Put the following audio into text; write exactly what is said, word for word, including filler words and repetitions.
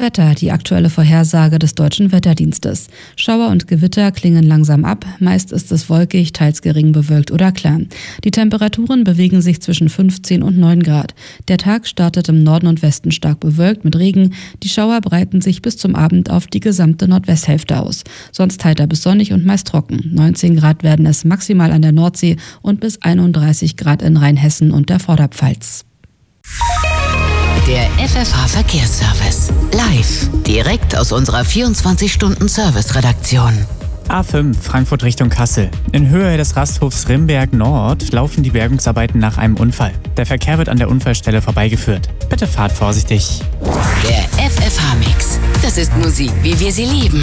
Wetter, die aktuelle Vorhersage des Deutschen Wetterdienstes. Schauer und Gewitter klingen langsam ab, meist ist es wolkig, teils gering bewölkt oder klar. Die Temperaturen bewegen sich zwischen fünfzehn und neun Grad. Der Tag startet im Norden und Westen stark bewölkt mit Regen. Die Schauer breiten sich bis zum Abend auf die gesamte Nordwesthälfte aus. Sonst heiter bis sonnig und meist trocken. neunzehn Grad werden es maximal an der Nordsee und bis einunddreißig Grad in Rheinhessen und der Vorderpfalz. Der F F H-Verkehrsservice. Live. Direkt aus unserer vierundzwanzig-Stunden-Service-Redaktion. A fünf, Frankfurt Richtung Kassel. In Höhe des Rasthofs Rimberg Nord laufen die Bergungsarbeiten nach einem Unfall. Der Verkehr wird an der Unfallstelle vorbeigeführt. Bitte fahrt vorsichtig. Der F F H-Mix. Das ist Musik, wie wir sie lieben.